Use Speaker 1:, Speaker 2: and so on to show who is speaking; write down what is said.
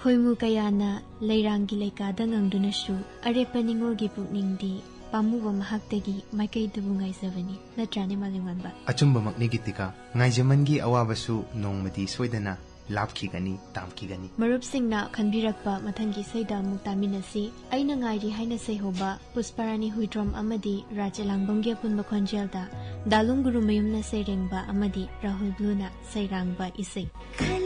Speaker 1: खोइमु कयाना लेरांगी लेकादा ngang अरेप निंगोगी पुकनिंगदी पामुबा महक्तगी माइकैदुबु ngaizabani natrane malingwanba
Speaker 2: achumba makni gitika ngaijamangi awabasu nongmadi soidana lapkhigani tamkhigani
Speaker 1: marup singna khanbirakpa mathangi saida muktaminasi aina ngairi haina seihoba pusparani huitrom amadi rajalangbamge punba khonjelda dalung guru mayumna seirengba amadi rahul bluna seirangba isei